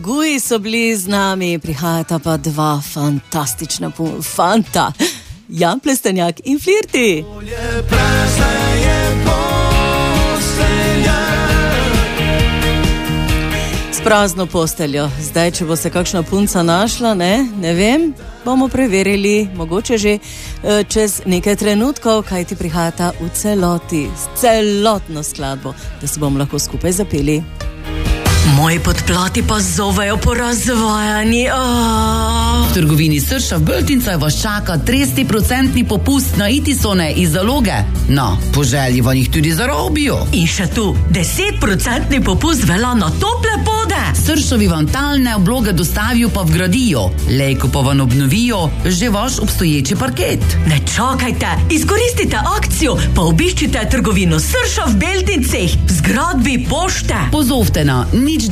Guji so bili z nami, prihajata pa dva fantastična fanta, Jan Plestenjak in Flirti. S prazno posteljo, zdaj če bo se kakšna punca našla, ne vem, bomo preverili, mogoče že čez nekaj trenutkov, kaj ti prihajata v celoti, s celotno skladbo, da se bomo lahko skupaj zapeli. Moji podplati pa zovejo po razvajanju. V trgovini Srša v Beltincah vas čaka 30% popust na itisone iz zaloge. No, po želji vam jih tudi zarobijo. In še tu, 10% popust velja na tople pode. Sršovi vam talne obloge dostavijo pa vgradijo. Lejko pa vam obnovijo že vaš obstoječi parket. Ne čakajte, izkoristite akcijo, pa obiščite trgovino Srša v Beltincih v zgradbi pošte. Pozovte na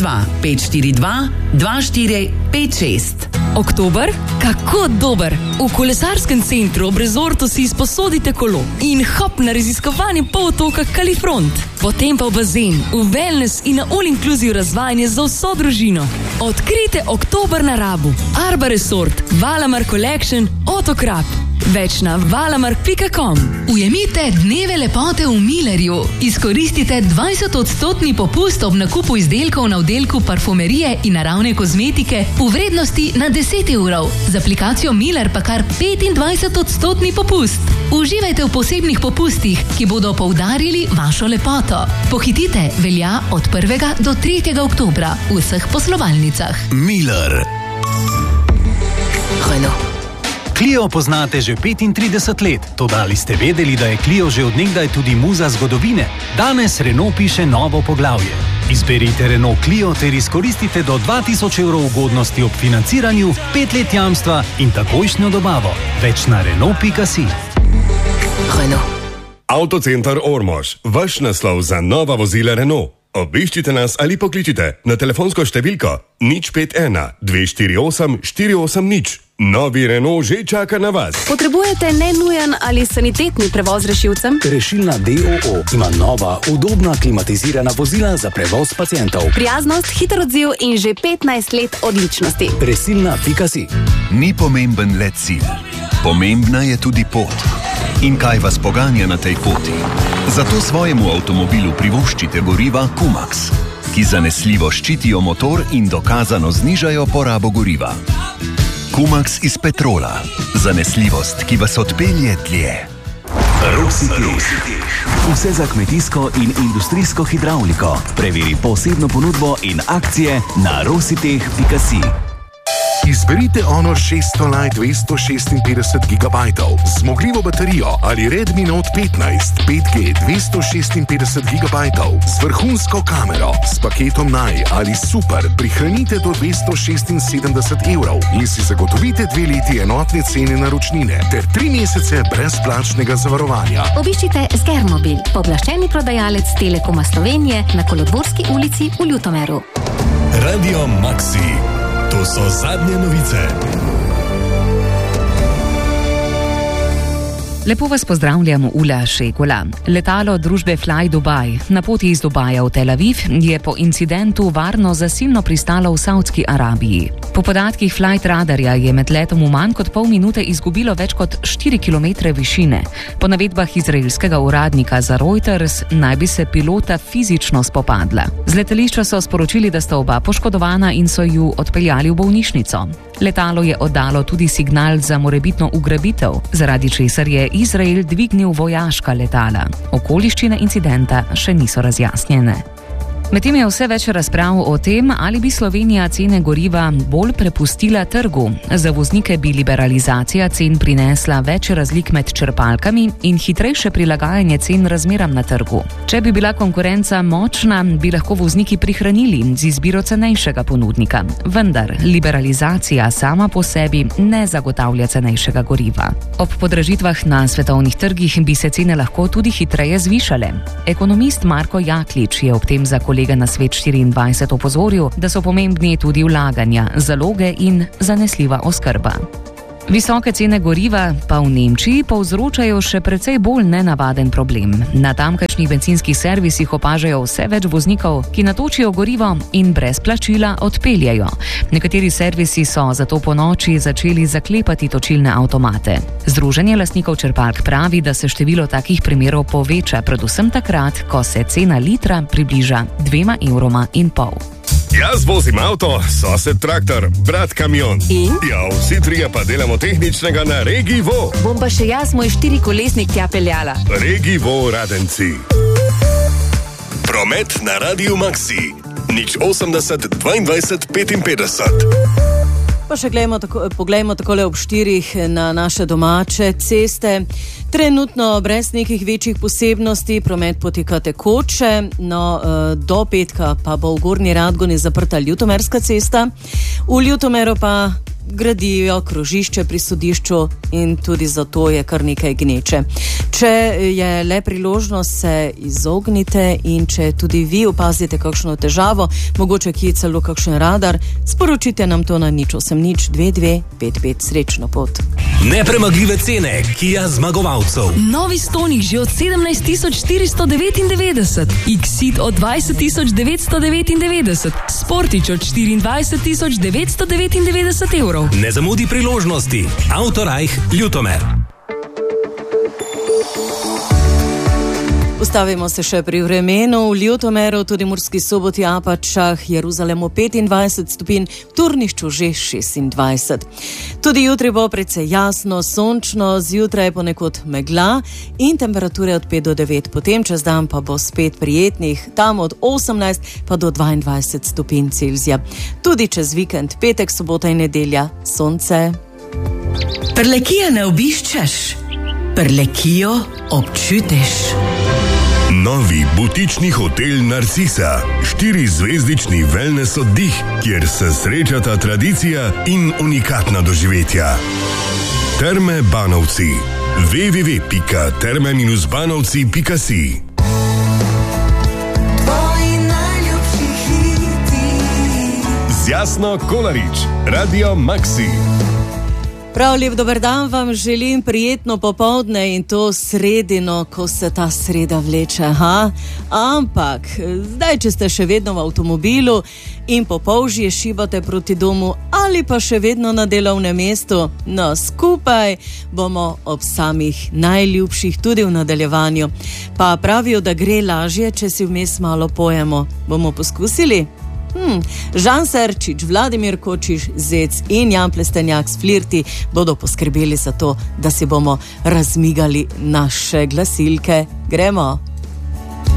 02-542-2456. Oktober? Kako dober! V kolesarskem centru ob rezortu si izposodite kolo in hop na raziskovanje polotoka Kalifront. Potem pa v bazen, v wellness in na all-inclusive razvajanje za vso družino. Odkrite oktober na Rabu. Arba Resort, Valamar Collection, Otokrap. Več na valamark.com. Ujemite dneve lepote v Millerju. Izkoristite 20% popust ob nakupu izdelkov na oddelku parfumerije in naravne kozmetike v vrednosti na 10 evrov. Z aplikacijo Miller pa kar 25% popust. Uživajte v posebnih popustih, ki bodo poudarili vašo lepoto. Pohitite, velja od 1. do 3. oktobra v vseh poslovalnicah. Miller. Clio poznate že 35 let, toda ali ste vedeli, da je Clio že od nekdaj tudi muza zgodovine? Danes Renault piše novo poglavje. Izberite Renault Clio ter izkoristite do 2000 evrov ugodnosti ob financiranju, 5 let jamstva in takojšnjo dobavo. Več na Renault.si. Avtocenter Ormož, vaš naslov za nova vozila Renault. Obiščite nas ali pokličite na telefonsko številko 051 248 480. Novi Renault že čaka na vas. Potrebujete nenujen ali sanitetni prevoz rešilcem? Rešilna DOO ima nova, udobna, klimatizirana vozila za prevoz pacientov. Prijaznost, hiter odziv in že 15 let odličnosti. Resilna.si. Ni pomemben le cilj, pomembna je tudi pot. In kaj vas poganja na tej poti? Zato svojemu avtomobilu privoščite goriva Kumax, ki zanesljivo ščitijo motor in dokazano znižajo porabo goriva. Kumax iz petrola. Zanesljivost, ki vas odpelje dlje. Rositeh. Vse za kmetijsko in industrijsko hidravliko. Preveri posebno ponudbo in akcije na rositeh.si. Izberite Honor 600 Lite 256 GB, zmogljivo baterijo ali Redmi Note 15 5G 256 GB z vrhunsko kamero, s paketom Naj ali Super prihranite do 276 evrov in si zagotovite 2 leti enotne cene naročnine ter 3 mesece brezplačnega zavarovanja. Obiščite Sgermobil, pooblaščeni prodajalec Telekoma Slovenije na Kolodvorski ulici v Ljutomeru. Radio Maxi. To so zadnje novice. Lepo vas pozdravljam, Ula Šegula. Letalo družbe Fly Dubai na poti iz Dubaja v Tel Aviv je po incidentu varno zasilno pristalo v Saudski Arabiji. Po podatkih Flight Radarja je med letom v manj kot pol minute izgubilo več kot 4 km višine. Po navedbah izraelskega uradnika za Reuters naj bi se pilota fizično spopadla. Z letališča so sporočili, da sta oba poškodovana in so ju odpeljali v bolnišnico. Letalo je oddalo tudi signal za morebitno ugrabitev, zaradi česar je Izrael dvignil vojaška letala. Okoliščine incidenta še niso razjasnjene. Medtem je vse več razprav o tem, ali bi Slovenija cene goriva bolj prepustila trgu. Za voznike bi liberalizacija cen prinesla več razlik med črpalkami in hitrejše prilagajanje cen razmeram na trgu. Če bi bila konkurenca močna, bi lahko vozniki prihranili z izbiro cenejšega ponudnika. Vendar liberalizacija sama po sebi ne zagotavlja cenejšega goriva. Ob podražitvah na svetovnih trgih bi se cene lahko tudi hitreje zvišale. Ekonomist Marko Jaklič je ob tem za kolega na Svet 24 opozoril, da so pomembni tudi vlaganja, zaloge in zanesljiva oskrba. Visoke cene goriva pa v Nemčiji povzročajo še precej bolj nenavaden problem. Na tamkajšnjih bencinskih servisih opažajo vse več voznikov, ki natočijo gorivo in brez plačila odpeljajo. Nekateri servisi so zato po noči začeli zaklepati točilne avtomate. Združenje lastnikov črpalk pravi, da se število takih primerov poveča, predvsem takrat, ko se cena litra približa 2,5 evroma. Jaz vozim avto, sosed traktor, brat kamion. In? Ja, vsi trije pa delamo tehničnega na Regi Vo. Bom pa še jaz moj 4-kolesnik tja peljala. Regi Vo Radenci. Promet na Radiu Maxi. 080 22 55. Pa še poglejmo takole ob 4 na naše domače ceste. Trenutno brez nekih večjih posebnosti, promet poteka tekoče, do petka pa bo v Gornji Radgoni zaprta Ljutomerska cesta. V Ljutomeru pa gradijo krožišče pri sodišču in tudi zato je kar nekaj gneče. Če je le priložnost, se izognite in če tudi vi opazite kakšno težavo, mogoče kje celo kakšen radar, sporočite nam to na 080 22 55. Srečno pot. Nepremagljive cene Kia zmagovalcev. Novi Stonic že od 17 499, X-Ceed od 20 999, Sportič od 24 999 evrov. Ne zamudi priložnosti. Autorajh Ljutomer. Ustavimo se še pri vremenu. V Ljutomeru, tudi Murski Soboti, Apačah, Jeruzalemu 25 stopinj, v Turnišču že 26. Tudi jutri bo precej jasno, sončno, zjutraj ponekod megla in temperature od 5 do 9. Potem čez dan pa bo spet prijetnih, tam od 18 pa do 22 stopinj Celzija. Tudi čez vikend, petek, sobota in nedelja, sonce. Prlekije ne obiščeš, Prlekijo občutiš. Novi butični hotel Narcisa. 4-zvezdični wellness oddih, kjer se srečata tradicija in unikatna doživetja. Terme Banovci. www.terme-banovci.si. Z Jasno Kolarič, Radio Maxi. Prav lep dober dan vam želim, prijetno popoldne in to sredino, ko se ta sreda vleče. Ampak, zdaj, če ste še vedno v avtomobilu in po polžje šibate proti domu ali pa še vedno na delovnem mestu, skupaj bomo ob samih najljubših tudi v nadaljevanju. Pa pravijo, da gre lažje, če si vmes malo pojemo. Bomo poskusili? Žan Serčič, Vladimir Kočiš, Zec in Jan Plestenjak s Flirti bodo poskrbeli za to, da si bomo razmigali naše glasilke. Gremo!